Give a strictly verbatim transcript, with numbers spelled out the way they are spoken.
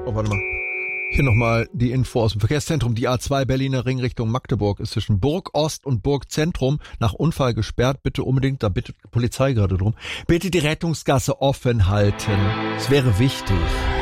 Oh, warte mal. Hier nochmal die Info aus dem Verkehrszentrum. Die A zwei Berliner Ring Richtung Magdeburg ist zwischen Burg Ost und Burg Zentrum nach Unfall gesperrt. Bitte unbedingt, da bittet die Polizei gerade drum, bitte die Rettungsgasse offen halten. Es wäre wichtig.